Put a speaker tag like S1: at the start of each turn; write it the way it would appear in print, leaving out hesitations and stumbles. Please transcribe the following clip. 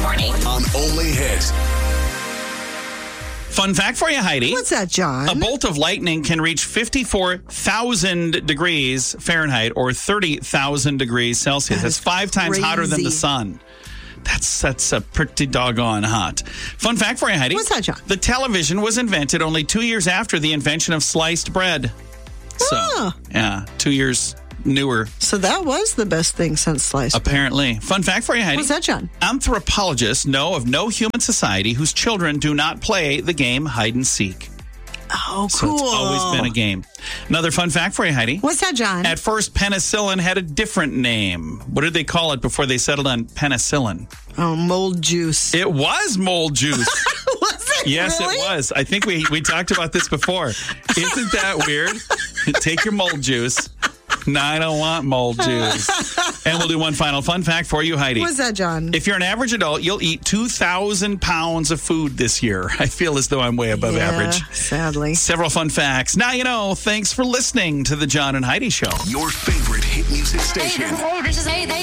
S1: morning.
S2: On Only Hit.
S3: Fun fact for you, Heidi.
S4: What's that, John?
S3: A bolt of lightning can reach 54,000 degrees Fahrenheit or 30,000 degrees Celsius. That's 5 times hotter than the sun. That's a pretty doggone hot. Fun fact for you, Heidi.
S4: What's that, John?
S3: The television was invented only 2 years after the invention of sliced bread. So, yeah, 2 years newer.
S4: So that was the best thing since sliced bread.
S3: Apparently. Fun fact for you, Heidi.
S4: What's that, John?
S3: Anthropologists know of no human society whose children do not play the game hide and seek.
S4: Oh,
S3: So
S4: cool.
S3: it's always been a game. Another fun fact for you, Heidi.
S4: What's that, John?
S3: At first, penicillin had a different name. What did they call it before they settled on penicillin?
S4: Oh, mold juice.
S3: It was mold juice.
S4: Was it
S3: Yes,
S4: really?
S3: it was. I think we talked about this before. Isn't that weird? Take your mold juice. No, I don't want mold juice. And we'll do one final fun fact for you, Heidi.
S4: What's that, John?
S3: If you're an average adult, you'll eat 2,000 pounds of food this year. I feel as though I'm way above average.
S4: Sadly.
S3: Several fun facts. Now you know. Thanks for listening to the John and Heidi Show.
S2: Your favorite hit music station.
S1: Hey, this is